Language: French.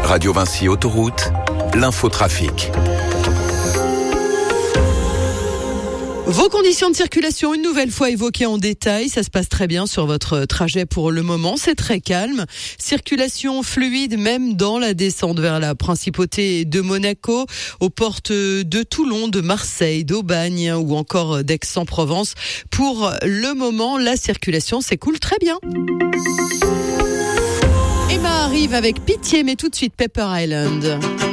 Radio Vinci Autoroute, l'infotrafic. Vos conditions de circulation, une nouvelle fois évoquées en détail. Ça se passe très bien sur votre trajet pour le moment. C'est très calme. Circulation fluide même dans la descente vers la principauté de Monaco, aux portes de Toulon, de Marseille, d'Aubagne ou encore d'Aix-en-Provence. Pour le moment, la circulation s'écoule très bien. Emma arrive avec Pitié, mais tout de suite Pepper Island.